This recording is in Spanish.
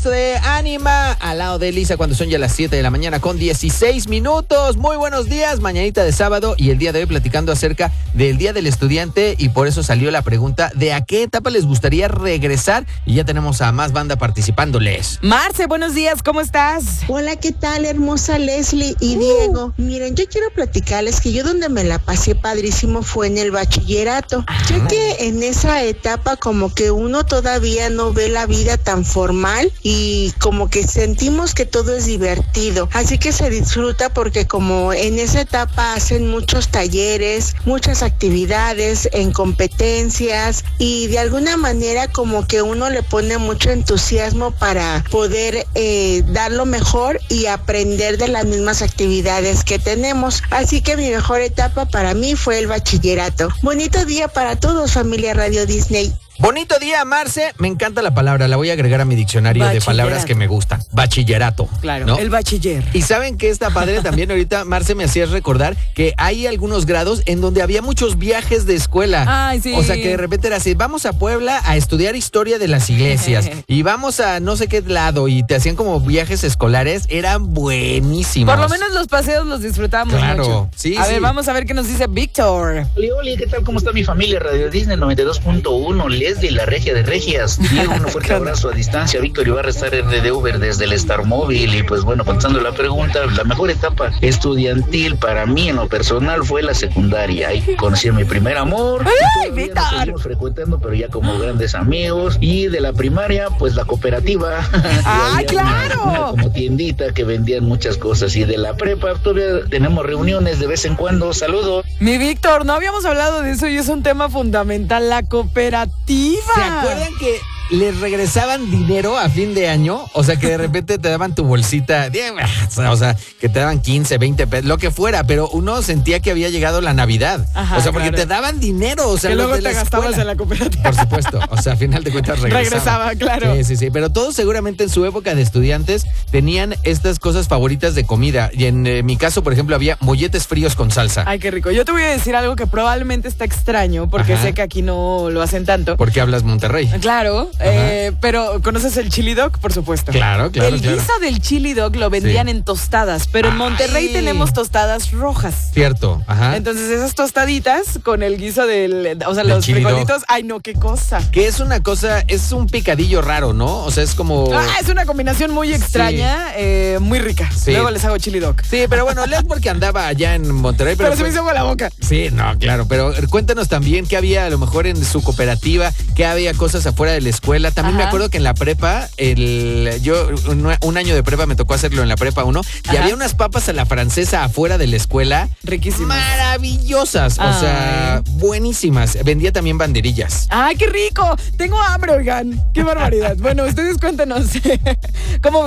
de Ánima, al lado de Elisa, cuando son ya las 7 de la mañana con 16 minutos. Muy buenos días, mañanita de sábado, y el día de hoy platicando acerca del Día del Estudiante, y por eso salió la pregunta de a qué etapa les gustaría regresar, y ya tenemos a más banda participándoles. Marce, buenos días, ¿cómo estás? Hola, ¿qué tal, hermosa Leslie y Diego? Miren, yo quiero platicarles que yo donde me la pasé padrísimo fue en el bachillerato, ya que en esa etapa como que uno todavía no ve la vida tan formal y como que sentimos que todo es divertido, así que se disfruta porque como en esa etapa hacen muchos talleres, muchas actividades en competencias y de alguna manera como que uno le pone mucho entusiasmo para poder dar lo mejor y aprender de las mismas actividades que tenemos, así que mi mejor etapa para mí fue el bachillerato. Bonito día para todos, familia Radio Disney. Bonito día, Marce. Me encanta la palabra, la voy a agregar a mi diccionario de palabras que me gustan. Bachillerato. Claro, ¿no? El bachiller. Y saben que está padre también ahorita, Marce, me hacías recordar que hay algunos grados en donde había muchos viajes de escuela. Ay, sí. O sea, que de repente era así, vamos a Puebla a estudiar historia de las iglesias y vamos a no sé qué lado, y te hacían como viajes escolares, eran buenísimos. Por lo menos los paseos los disfrutábamos mucho. Sí, a ver, vamos a ver qué nos dice Víctor. Oli, ¿qué tal? ¿Cómo está mi familia? Radio Disney 92.1, Leslie, la regia de regias. Diego, un fuerte abrazo a distancia. Víctor Ibarra, estar de Uber desde el Star Móvil. Y pues bueno, contestando la pregunta, la mejor etapa estudiantil para mí en lo personal fue la secundaria. Ahí conocí a mi primer amor. ¡Ay, Víctor! Nos seguimos frecuentando, pero ya como grandes amigos. Y de la primaria, pues la cooperativa. ¡Ah, claro! Una como tiendita que vendían muchas cosas. Y de la prepa, todavía tenemos reuniones de vez en cuando. Saludos. Mi Víctor, no habíamos hablado de eso y es un tema fundamental, la cooperativa. ¿Se acuerdan que les regresaban dinero a fin de año? O sea, que de repente te daban tu bolsita, o sea, que te daban 15, 20 pesos, lo que fuera, pero uno sentía que había llegado la Navidad. Ajá, o sea, porque claro, te daban dinero, o sea, que luego de te gastabas escuela. en la cooperativa. Por supuesto, o sea, a final de cuentas regresaba, claro. Sí, pero todos seguramente en su época de estudiantes tenían estas cosas favoritas de comida, y en mi caso, por ejemplo, había molletes fríos con salsa. Ay, qué rico. Yo te voy a decir algo que probablemente está extraño, porque sé que aquí no lo hacen tanto. Porque hablas Monterrey. Claro, pero ¿conoces el chili dog? Por supuesto. Claro. El guiso del chili dog lo vendían en tostadas, pero en Monterrey tenemos tostadas rojas. Cierto, ajá. Entonces esas tostaditas con el guiso los chili frijolitos, dog. ay no, qué cosa. Que es una cosa, es un picadillo raro, ¿no? O sea, es como... es una combinación muy extraña, muy rica. Sí. Luego les hago chili dog. Sí, pero bueno, es porque andaba allá en Monterrey. Pero se me hizo agua la boca. Sí, no, claro, pero cuéntanos también qué había a lo mejor en su cooperativa, qué había cosas afuera de la escuela. También me acuerdo que en la prepa, yo un año de prepa me tocó hacerlo en la prepa 1, y había unas papas a la francesa afuera de la escuela. Riquísimas. Maravillosas, o sea, buenísimas. Vendía también banderillas. ¡Ay, qué rico! Tengo hambre, oigan. ¡Qué barbaridad! Bueno, ustedes cuéntanos cómo